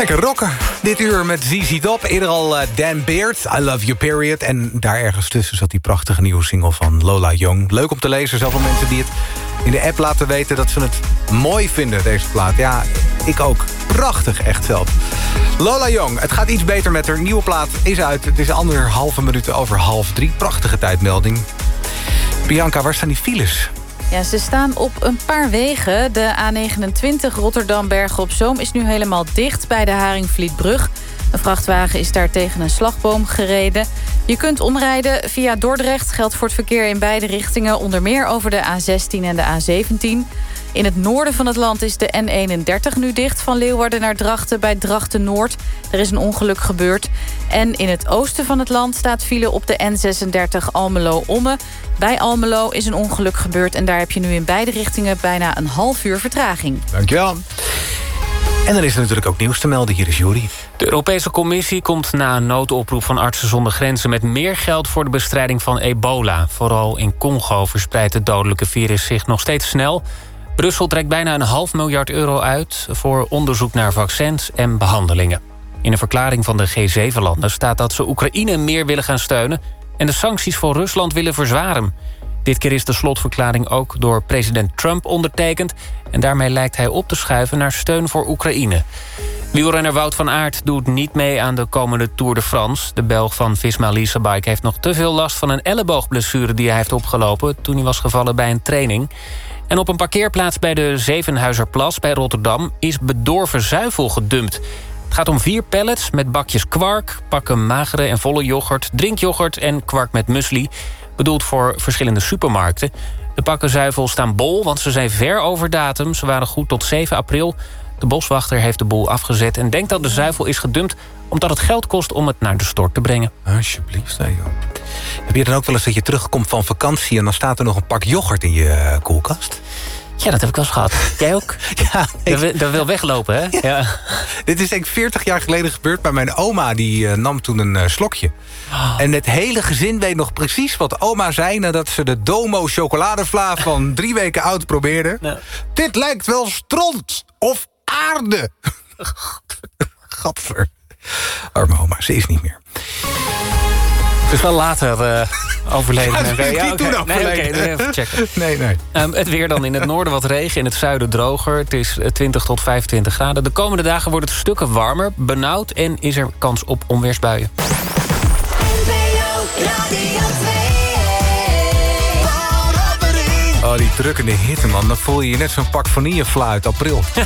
Lekker rocken. Dit uur met ZZ Top. Eerder al Dan Beard, I Love You Period. En daar ergens tussen zat die prachtige nieuwe single van Lola Young. Leuk om te lezen. Zoveel mensen die het in de app laten weten dat ze het mooi vinden, deze plaat. Ja, ik ook. Prachtig, echt zelf. Lola Young, het gaat iets beter met haar. Nieuwe plaat is uit. Het is 1,5 minuut over 2:30. Prachtige tijdmelding. Bianca, waar staan die files? Ja, ze staan op een paar wegen. De A29 Rotterdam-Bergen-op-Zoom is nu helemaal dicht bij de Haringvlietbrug. Een vrachtwagen is daar tegen een slagboom gereden. Je kunt omrijden via Dordrecht. Geldt voor het verkeer in beide richtingen. Onder meer over de A16 en de A17. In het noorden van het land is de N31 nu dicht. Van Leeuwarden naar Drachten bij Drachten-Noord. Er is een ongeluk gebeurd. En in het oosten van het land staat file op de N36 Almelo-Omme. Bij Almelo is een ongeluk gebeurd. En daar heb je nu in beide richtingen bijna een half uur vertraging. Dankjewel. En dan is er natuurlijk ook nieuws te melden. Hier is Juri. De Europese Commissie komt na een noodoproep van Artsen zonder Grenzen met meer geld voor de bestrijding van ebola. Vooral in Congo verspreidt het dodelijke virus zich nog steeds snel. Brussel trekt bijna €1,5 miljard uit voor onderzoek naar vaccins en behandelingen. In een verklaring van de G7-landen staat dat ze Oekraïne meer willen gaan steunen en de sancties voor Rusland willen verzwaren. Dit keer is de slotverklaring ook door president Trump ondertekend en daarmee lijkt hij op te schuiven naar steun voor Oekraïne. Wielrenner Wout van Aert doet niet mee aan de komende Tour de France. De Belg van Visma Lease Bike heeft nog te veel last van een elleboogblessure die hij heeft opgelopen toen hij was gevallen bij een training. En op een parkeerplaats bij de Zevenhuizerplas bij Rotterdam is bedorven zuivel gedumpt. Het gaat om 4 pallets met bakjes kwark, pakken magere en volle yoghurt, drinkyoghurt en kwark met muesli, bedoeld voor verschillende supermarkten. De pakken zuivel staan bol, want ze zijn ver over datum. Ze waren goed tot 7 april. De boswachter heeft de boel afgezet en denkt dat de zuivel is gedumpt omdat het geld kost om het naar de stort te brengen. Alsjeblieft, hè, joh. Heb je dan ook wel eens dat je terugkomt van vakantie en dan staat er nog een pak yoghurt in je koelkast? Ja, dat heb ik wel eens gehad. Jij ook? Ja, Dat wil weglopen, hè? Ja. Dit is denk ik 40 jaar geleden gebeurd bij mijn oma. Die nam toen een slokje. En het hele gezin weet nog precies wat oma zei nadat ze de Domo chocoladevla van 3 weken oud probeerde. Ja. Dit lijkt wel stront of aarde. Gadver. Arme oma, ze is niet meer. Het is wel later overleden. Nee, even checken. Nee. Het weer dan in het noorden wat regen, in het zuiden droger. Het is 20 tot 25 graden. De komende dagen wordt het stukken warmer, benauwd en is er kans op onweersbuien. Oh, die drukkende hitte, man. Dan voel je je net zo'n pak vanillevla uit april.